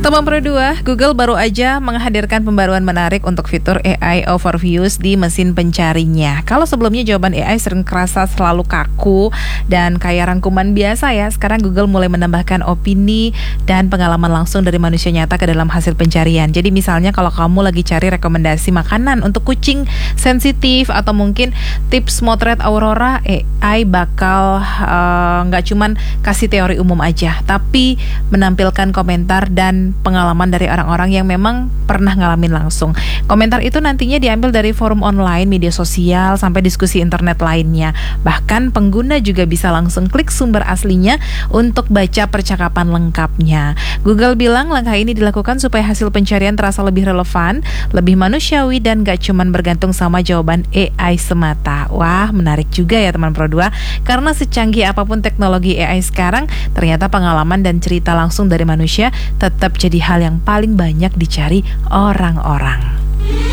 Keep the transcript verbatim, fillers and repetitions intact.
Teman Pro dua, Google baru aja menghadirkan pembaruan menarik untuk fitur A I Overviews di mesin pencarinya. Kalau sebelumnya jawaban A I sering kerasa selalu kaku dan kayak rangkuman biasa ya, sekarang Google mulai menambahkan opini dan pengalaman langsung dari manusia nyata ke dalam hasil pencarian. Jadi misalnya kalau kamu lagi cari rekomendasi makanan untuk kucing sensitif atau mungkin tips motret Aurora, A I bakal nggak uh, cuman kasih teori umum aja, tapi menampilkan komentar dan pengalaman dari orang-orang yang memang pernah ngalamin langsung. Komentar itu nantinya diambil dari forum online, media sosial, sampai diskusi internet lainnya. Bahkan pengguna juga bisa langsung klik sumber aslinya untuk baca percakapan lengkapnya. Google bilang langkah ini dilakukan supaya hasil pencarian terasa lebih relevan, lebih manusiawi, dan gak cuman bergantung sama jawaban A I semata. Wah, menarik juga ya teman Pro dua, karena secanggih apapun teknologi A I sekarang, ternyata pengalaman dan cerita langsung dari manusia tetap jadi hal yang paling banyak dicari orang-orang.